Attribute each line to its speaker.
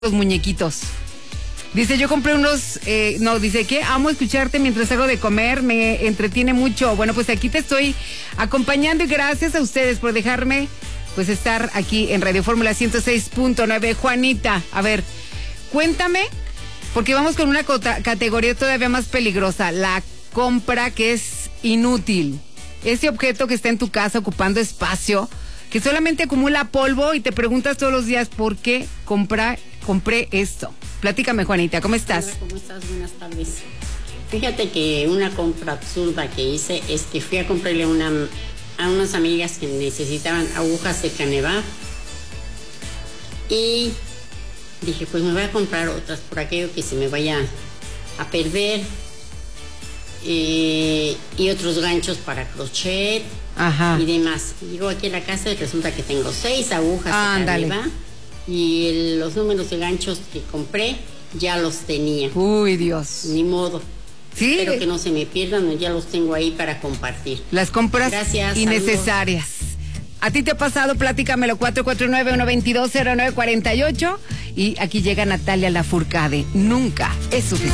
Speaker 1: los muñequitos. Dice, yo compré unos, dice que amo escucharte mientras hago de comer, me entretiene mucho. Bueno, pues aquí te estoy acompañando y gracias a ustedes por dejarme pues estar aquí en Radio Fórmula 106.9. Juanita, a ver, cuéntame, porque vamos con una categoría todavía más peligrosa, la compra que es inútil. Ese objeto que está en tu casa ocupando espacio, que solamente acumula polvo y te preguntas todos los días por qué compré esto. Platícame, Juanita, ¿cómo estás?
Speaker 2: Hola, ¿cómo estás? Buenas tardes. Fíjate que una compra absurda que hice es que fui a comprarle a unas amigas que necesitaban agujas de Caneva y dije, pues me voy a comprar otras por aquello que se me vaya a perder, y otros ganchos para crochet. Ajá. Y demás. Llego aquí a la casa y resulta que tengo 6 agujas de Caneva y los números de ganchos que compré ya los tenía.
Speaker 1: Uy, Dios.
Speaker 2: Ni modo.
Speaker 1: ¿Sí?
Speaker 2: Espero que no se me pierdan, ya los tengo ahí para compartir.
Speaker 1: Las compras
Speaker 2: Gracias,
Speaker 1: innecesarias. Saludos. ¿A ti te ha pasado? Platícamelo, 449-122-0948. Y aquí llega Natalia Lafourcade. Nunca es suficiente.